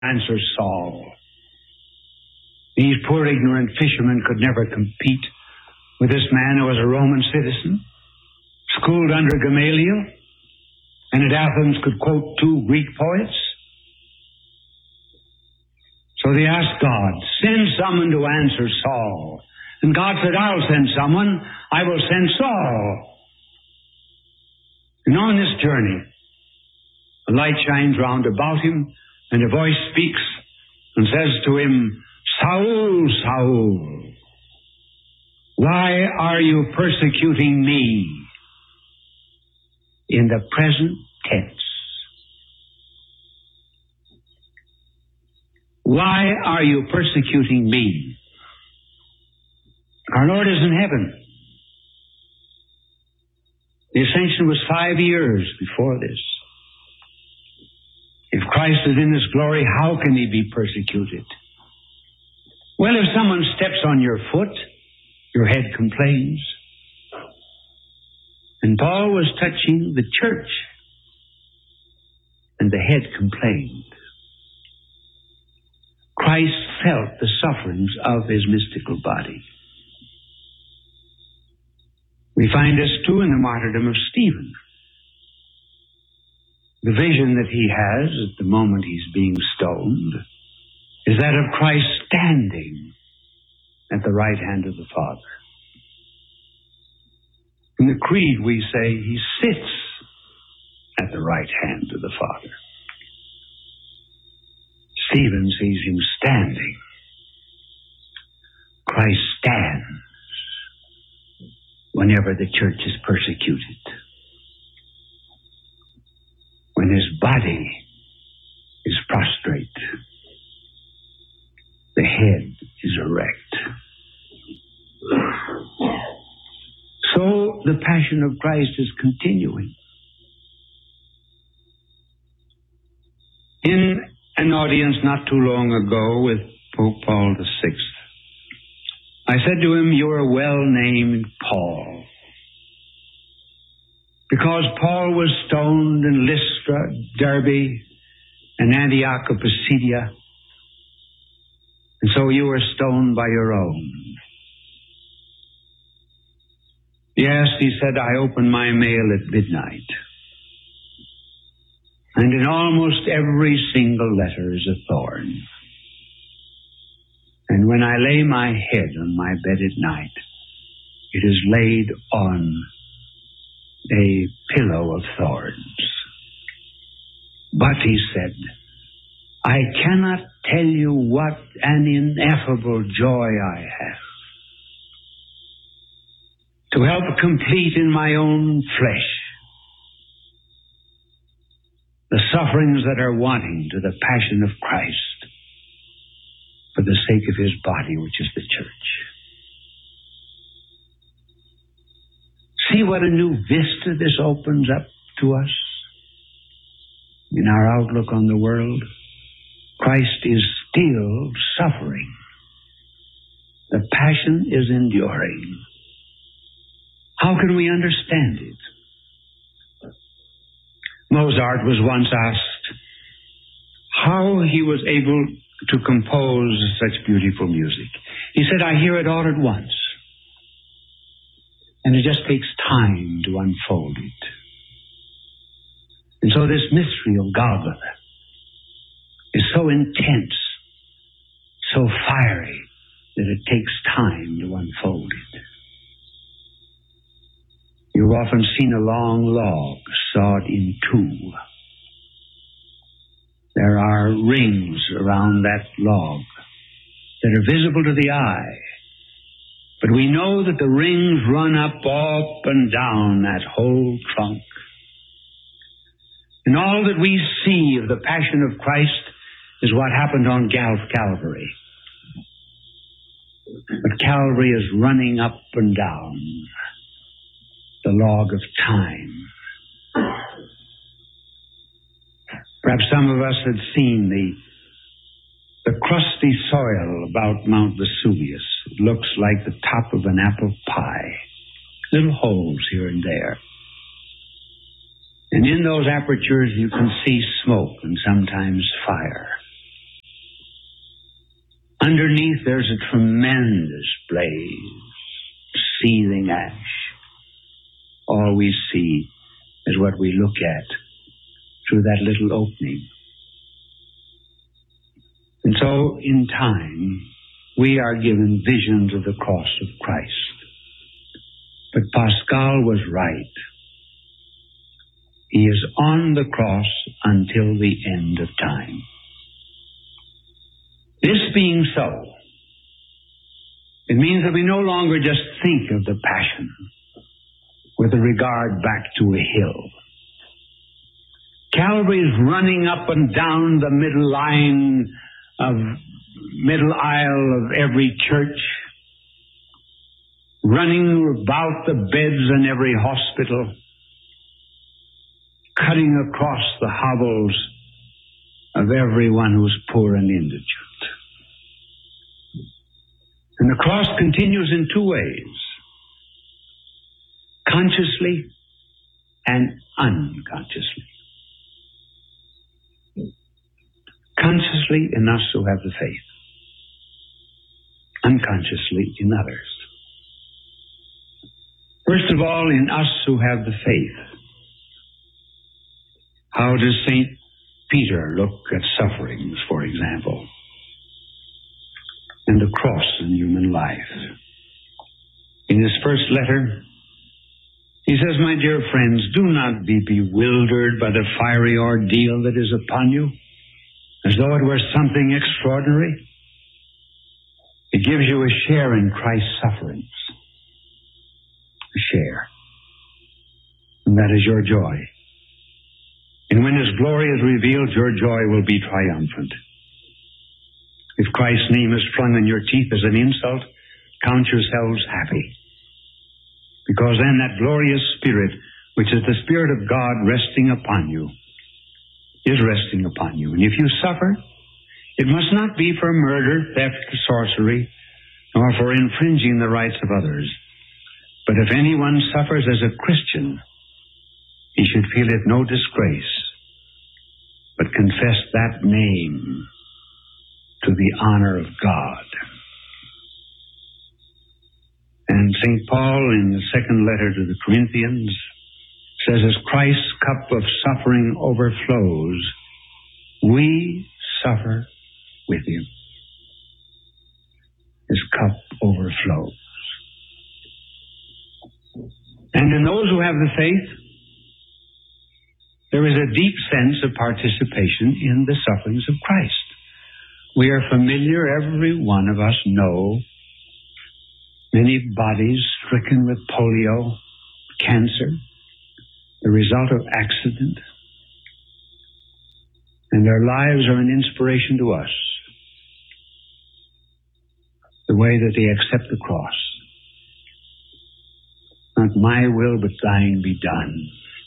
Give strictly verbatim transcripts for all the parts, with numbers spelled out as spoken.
answer Saul. These poor ignorant fishermen could never compete with this man who was a Roman citizen, schooled under Gamaliel, and at Athens could quote two Greek poets. So they asked God, send someone to answer Saul. And God said, I'll send someone. I will send Saul. And on this journey, a light shines round about him, and a voice speaks and says to him, Saul, Saul, why are you persecuting me? In the present tense. Why are you persecuting me? Our Lord is in heaven. The ascension was five years before this. If Christ is in His glory, how can He be persecuted? Well, if someone steps on your foot, your head complains. And Paul was touching the church, and the head complained. Christ felt the sufferings of His mystical body. We find this too in the martyrdom of Stephen. The vision that he has at the moment he's being stoned is that of Christ standing at the right hand of the Father. In the Creed we say He sits at the right hand of the Father. Stephen sees Him standing. Christ stands whenever the church is persecuted. When His body is prostrate, the head is erect. So the passion of Christ is continuing. In an audience not too long ago with Pope Paul the Sixth, I said to him, you are well named Paul, because Paul was stoned in Lystra, Derbe, and Antioch of Pisidia, and so you were stoned by your own. Yes, he said, I open my mail at midnight, and in almost every single letter is a thorn. And when I lay my head on my bed at night, it is laid on a pillow of thorns. But, he said, I cannot tell you what an ineffable joy I have to help complete in my own flesh the sufferings that are wanting to the passion of Christ for the sake of His body, which is the church. See what a new vista this opens up to us in our outlook on the world. Christ is still suffering. The passion is enduring. How can we understand it? Mozart was once asked how he was able to compose such beautiful music. He said, I hear it all at once, and it just takes time to unfold it. And so this mystery of Golgotha is so intense, so fiery, that it takes time to unfold it. You've often seen a long log sawed in two. There are rings around that log that are visible to the eye. But we know that the rings run up, up and down that whole trunk. And all that we see of the passion of Christ is what happened on Gal- Calvary. But Calvary is running up and down the log of time. Perhaps some of us had seen the, the crusty soil about Mount Vesuvius. It looks like the top of an apple pie. Little holes here and there. And in those apertures you can see smoke and sometimes fire. Underneath there's a tremendous blaze, seething ash. All we see is what we look at through that little opening. And so, in time, we are given visions of the cross of Christ. But Pascal was right. He is on the cross until the end of time. This being so, it means that we no longer just think of the passion with a regard back to a hill. Calvary is running up and down the middle line of middle aisle of every church, running about the beds in every hospital, cutting across the hovels of everyone who's poor and indigent. And the cross continues in two ways, consciously and unconsciously. Consciously in us who have the faith, unconsciously in others. First of all, in us who have the faith. How does Saint Peter look at sufferings, for example, and the cross in human life? In his first letter, he says, "My dear friends, do not be bewildered by the fiery ordeal that is upon you, as though it were something extraordinary. It gives you a share in Christ's sufferings. A share. And that is your joy. And when His glory is revealed, your joy will be triumphant. If Christ's name is flung in your teeth as an insult, count yourselves happy. Because then that glorious Spirit, which is the Spirit of God resting upon you, is resting upon you. And if you suffer, it must not be for murder, theft, sorcery, nor for infringing the rights of others. But if anyone suffers as a Christian, he should feel it no disgrace, but confess that name to the honor of God." And Saint Paul, in the second letter to the Corinthians, says, "As Christ's cup of suffering overflows, we suffer with Him." His cup overflows. And in those who have the faith, there is a deep sense of participation in the sufferings of Christ. We are familiar, every one of us know, many bodies stricken with polio, cancer, the result of accident, and their lives are an inspiration to us. The way that they accept the cross. Not my will, but thine be done.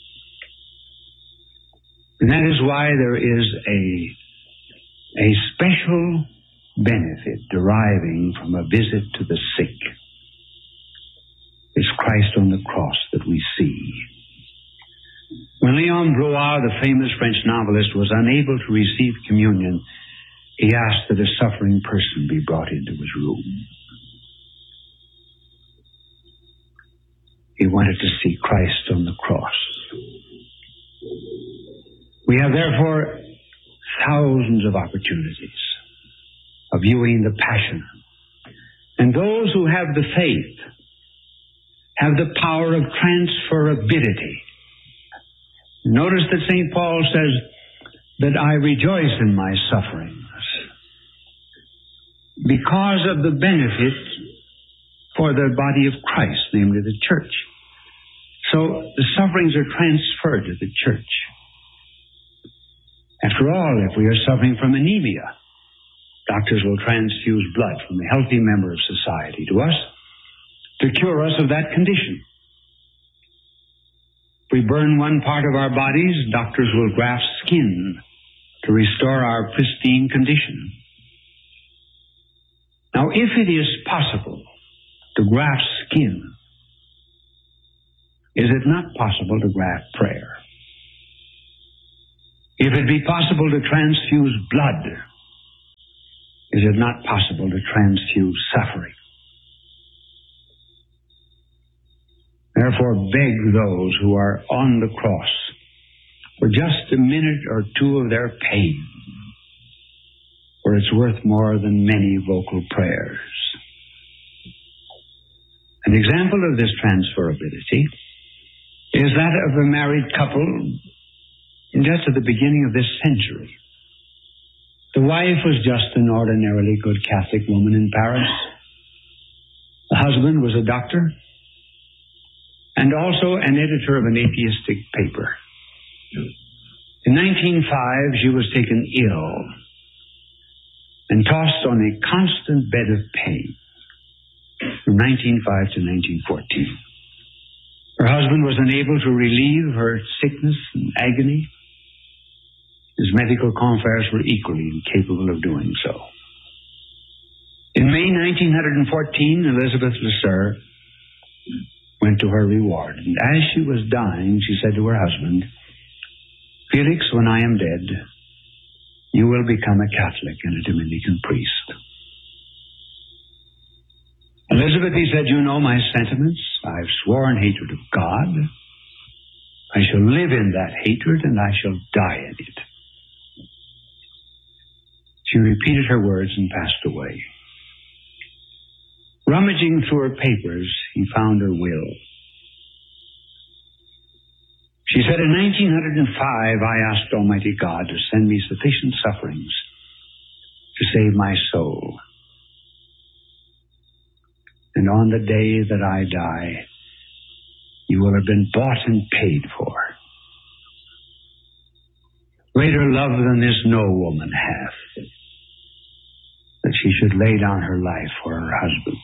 And that is why there is a, a special benefit deriving from a visit to the sick. It's Christ on the cross that we see. When Leon Blois, the famous French novelist, was unable to receive communion, he asked that a suffering person be brought into his room. He wanted to see Christ on the cross. We have therefore thousands of opportunities of viewing the passion. And those who have the faith have the power of transferability. Notice that Saint Paul says that I rejoice in my sufferings because of the benefit for the body of Christ, namely the church. So the sufferings are transferred to the church. After all, if we are suffering from anemia, doctors will transfuse blood from a healthy member of society to us to cure us of that condition. If we burn one part of our bodies, doctors will graft skin to restore our pristine condition. Now, if it is possible to graft skin, is it not possible to graft prayer? If it be possible to transfuse blood, is it not possible to transfuse suffering. Therefore, beg those who are on the cross for just a minute or two of their pain, for it's worth more than many vocal prayers. An example of this transferability is that of a married couple just at the beginning of this century. The wife was just an ordinarily good Catholic woman in Paris. The husband was a doctor and also an editor of an atheistic paper. In nineteen oh five, she was taken ill and tossed on a constant bed of pain from nineteen oh five to nineteen fourteen. Her husband was unable to relieve her sickness and agony. His medical confreres were equally incapable of doing so. In May nineteen fourteen, Elizabeth Lesueur went to her reward, and as she was dying, she said to her husband, "Felix, when I am dead, you will become a Catholic and a Dominican priest." "Elizabeth," he said, "you know my sentiments. I've sworn hatred of God. I shall live in that hatred, and I shall die in it." She repeated her words and passed away. Rummaging through her papers, he found her will. She said, "In nineteen oh five, I asked Almighty God to send me sufficient sufferings to save my soul. And on the day that I die, you will have been bought and paid for. Greater love than this no woman hath, that she should lay down her life for her husband."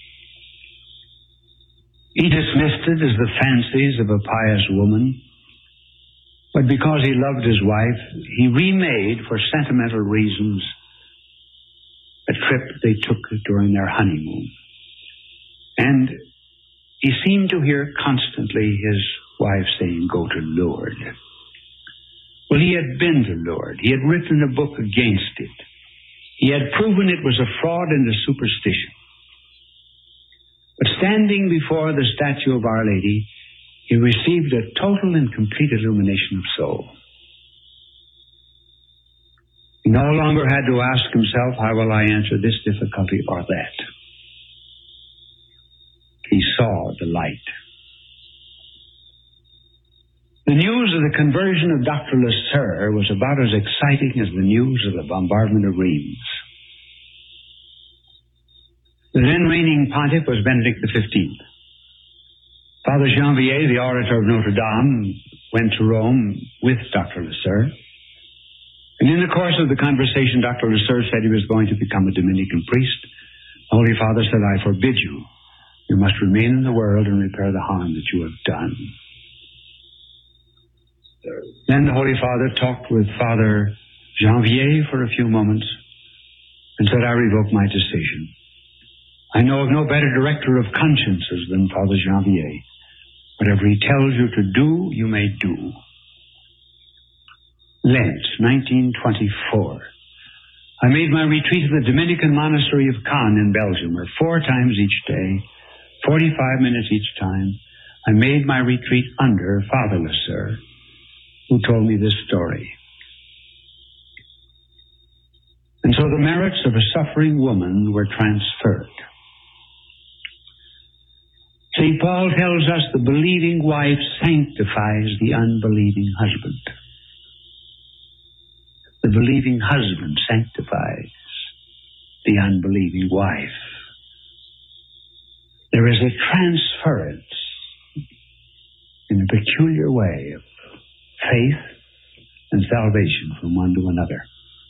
He dismissed it as the fancies of a pious woman, but because he loved his wife, he remade, for sentimental reasons, a trip they took during their honeymoon. And he seemed to hear constantly his wife saying, "Go to Lourdes." Well, he had been to Lourdes. He had written a book against it. He had proven it was a fraud and a superstition. But standing before the statue of Our Lady, he received a total and complete illumination of soul. He no longer had to ask himself, "How will I answer this difficulty or that?" He saw the light. The news of the conversion of Doctor Lesueur was about as exciting as the news of the bombardment of Rheims. The then reigning pontiff was Benedict the fifteenth. Father Janvier, the orator of Notre Dame, went to Rome with Doctor Lesueur. And in the course of the conversation, Doctor Lesueur said he was going to become a Dominican priest. The Holy Father said, "I forbid you. You must remain in the world and repair the harm that you have done." Then the Holy Father talked with Father Janvier for a few moments and said, "I revoke my decision. I know of no better director of consciences than Father Janvier. Whatever he tells you to do, you may do." Lent, nineteen twenty-four. I made my retreat in the Dominican monastery of Caen in Belgium, where four times each day, forty-five minutes each time, I made my retreat under Father Lesueur, who told me this story. And so the merits of a suffering woman were transferred. Saint Paul tells us the believing wife sanctifies the unbelieving husband. The believing husband sanctifies the unbelieving wife. There is a transference in a peculiar way of faith and salvation from one to another.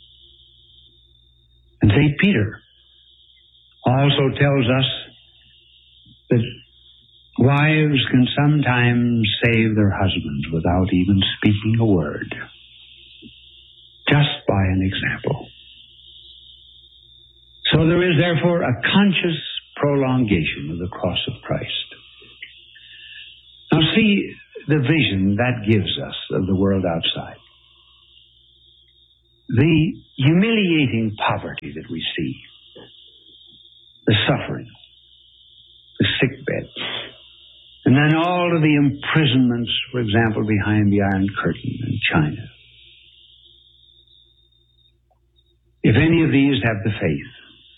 And Saint Peter also tells us that wives can sometimes save their husbands without even speaking a word, just by an example. So there is therefore a conscious prolongation of the cross of Christ. Now see the vision that gives us of the world outside. The humiliating poverty that we see, the suffering, the sick beds, and then all of the imprisonments, for example, behind the Iron Curtain in China. If any of these have the faith,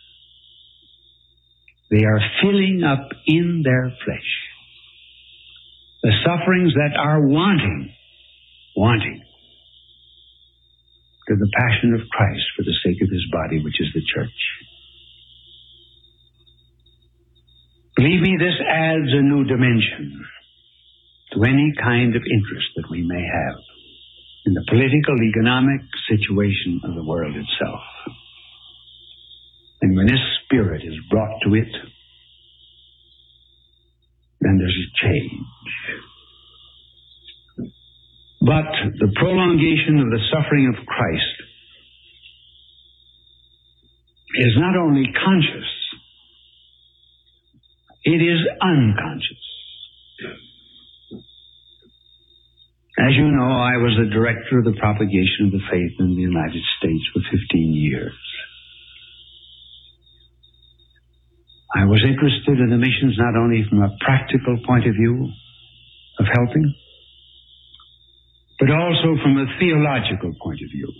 they are filling up in their flesh the sufferings that are wanting, wanting to the passion of Christ for the sake of his body, which is the church. Believe me, this adds a new dimension to any kind of interest that we may have in the political, economic situation of the world itself. And when this spirit is brought to it, then there's a change. But the prolongation of the suffering of Christ is not only conscious, it is unconscious. As you know, I was the director of the propagation of the faith in the United States for fifteen years. I was interested in the missions not only from a practical point of view of helping, but also from a theological point of view.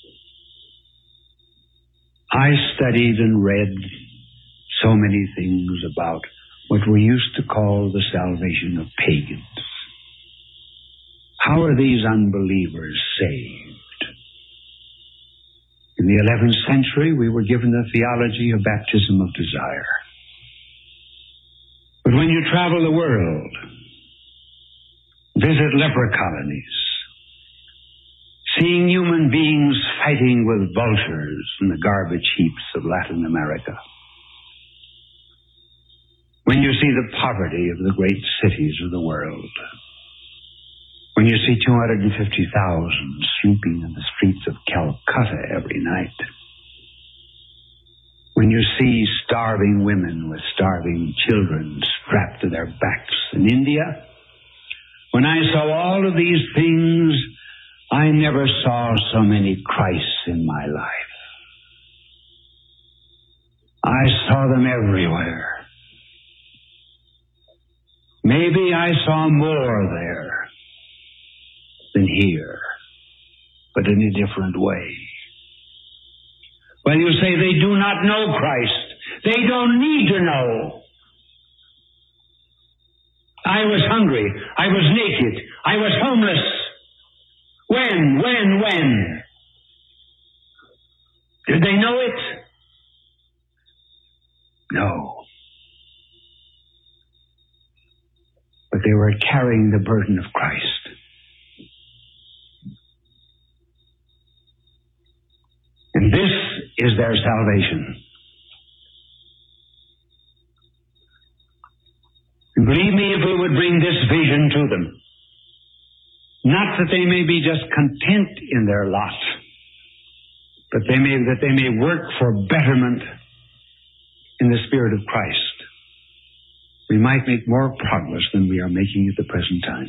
I studied and read so many things about what we used to call the salvation of pagans. How are these unbelievers saved? In the eleventh century, we were given the theology of baptism of desire. But when you travel the world, visit leper colonies, seeing human beings fighting with vultures in the garbage heaps of Latin America, when you see the poverty of the great cities of the world, when you see two hundred fifty thousand sleeping in the streets of Calcutta every night, when you see starving women with starving children strapped to their backs in India, when I saw all of these things, I never saw so many Christs in my life. I saw them everywhere. Maybe I saw more there than here, but in a different way. Well, you say they do not know Christ. They don't need to know. I was hungry. I was naked. I was homeless. When, when, when? Did they know it? No. But they were carrying the burden of Christ. And this is their salvation. And believe me, if we would bring this vision to them, not that they may be just content in their lot, but they may, that they may work for betterment in the Spirit of Christ, we might make more progress than we are making at the present time.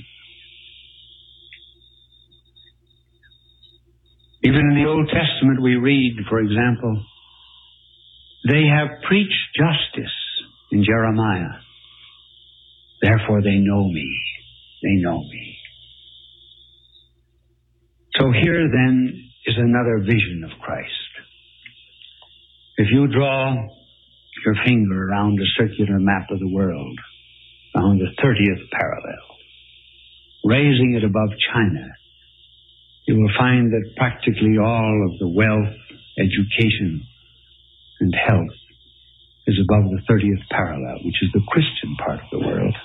Even in the Old Testament we read, for example, they have preached justice in Jeremiah. Therefore they know me. They know me. So here then is another vision of Christ. If you draw your finger around a circular map of the world, around the thirtieth parallel, raising it above China, you will find that practically all of the wealth, education, and health is above the thirtieth parallel, which is the Christian part of the world.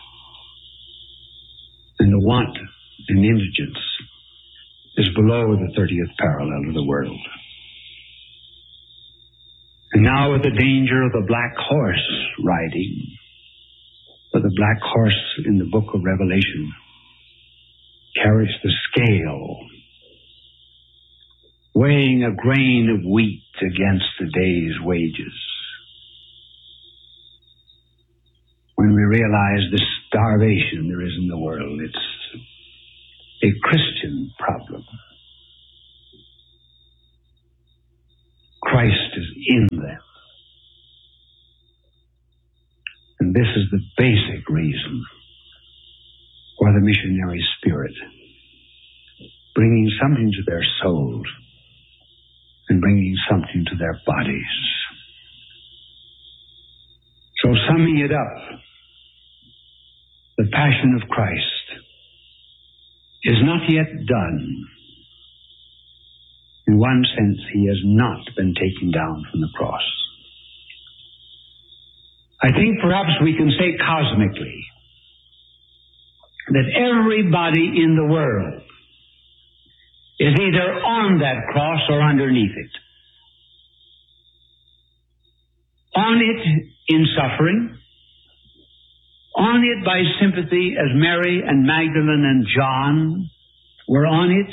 And the want and indigence is below the thirtieth parallel of the world. And now with the danger of the black horse riding, for the black horse in the book of Revelation carries the scale, weighing a grain of wheat against the day's wages. When we realize the starvation there is in the world, it's a Christian problem. This is the basic reason for the missionary spirit, bringing something to their souls and bringing something to their bodies. So summing it up, the passion of Christ is not yet done. In one sense, he has not been taken down from the cross. I think perhaps we can say cosmically that everybody in the world is either on that cross or underneath it. On it in suffering, on it by sympathy as Mary and Magdalene and John were on it,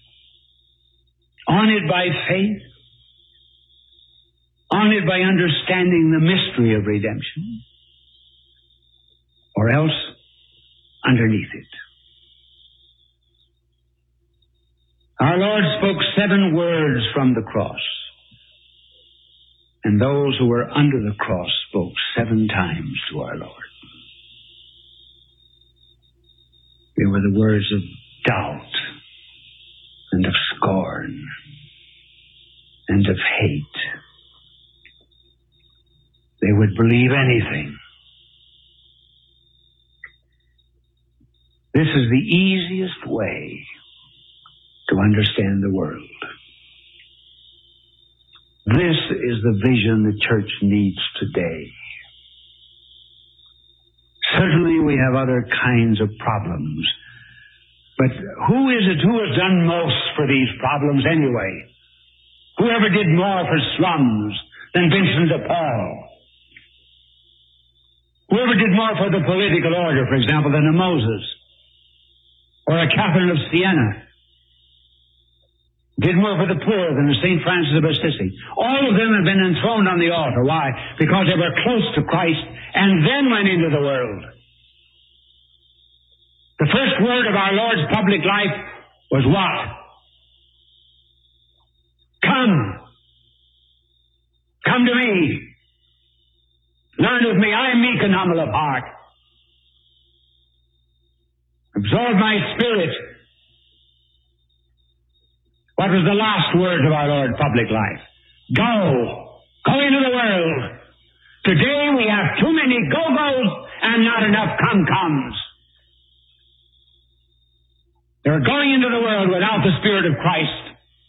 on it by faith, on it by understanding the mystery of redemption, or else underneath it. Our Lord spoke seven words from the cross, and those who were under the cross spoke seven times to our Lord. They were the words of doubt and of scorn and of hate. They would believe anything. This is the easiest way to understand the world. This is the vision the church needs today. Certainly we have other kinds of problems, but who is it who has done most for these problems anyway? Whoever did more for slums than Vincent de Paul? Whoever did more for the political order, for example, than a Moses or a Catherine of Siena? Did more for the poor than a Saint Francis of Assisi. All of them have been enthroned on the altar. Why? Because they were close to Christ and then went into the world. The first word of our Lord's public life was what? Come. Come to me. Learn of me. I am meek and humble of heart. Absorb my spirit. What was the last word of our Lord's public life? Go. Go into the world. Today we have too many go-goes and not enough come-comes. They're going into the world without the Spirit of Christ.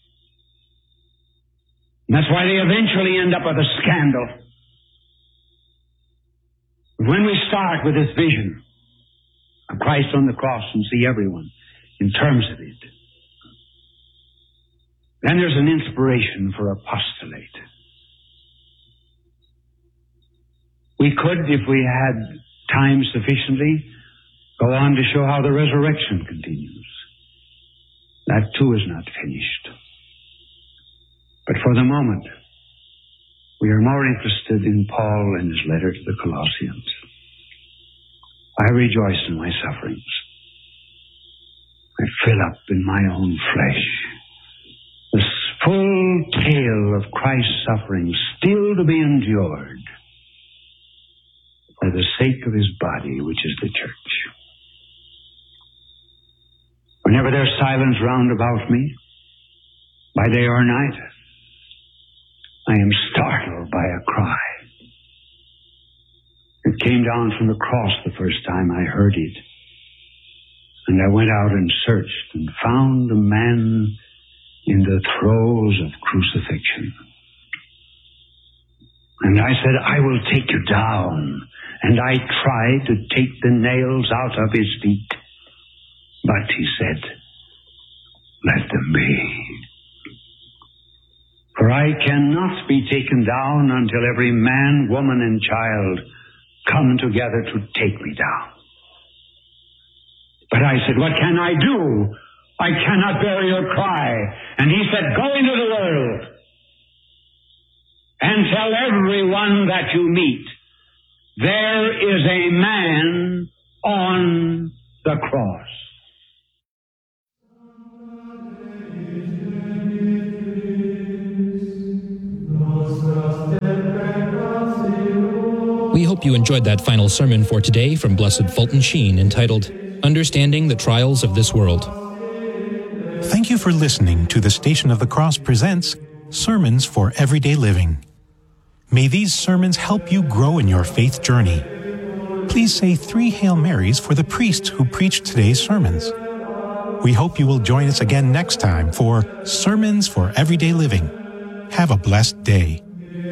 And that's why they eventually end up with a scandal. When we start with this vision of Christ on the cross and see everyone in terms of it, then there's an inspiration for apostolate. We could, if we had time sufficiently, go on to show how the resurrection continues. That too is not finished. But for the moment, we are more interested in Paul and his letter to the Colossians. I rejoice in my sufferings. I fill up in my own flesh the full tale of Christ's sufferings still to be endured for the sake of his body, which is the church. Whenever there's silence round about me, by day or night, I am startled by a cry. It came down from the cross the first time I heard it. And I went out and searched and found a man in the throes of crucifixion. And I said, I will take you down. And I tried to take the nails out of his feet. But he said, let them be. For I cannot be taken down until every man, woman, and child come together to take me down. But I said, what can I do? I cannot bear your cry. And he said, go into the world and tell everyone that you meet, there is a man on the cross. We hope you enjoyed that final sermon for today from Blessed Fulton Sheen, entitled Understanding the Trials of This World. Thank you for listening to the Station of the Cross presents Sermons for Everyday Living. May these sermons help you grow in your faith journey. Please say three Hail Marys for the priest who preached today's sermons. We hope you will join us again next time for Sermons for Everyday Living. Have a blessed day.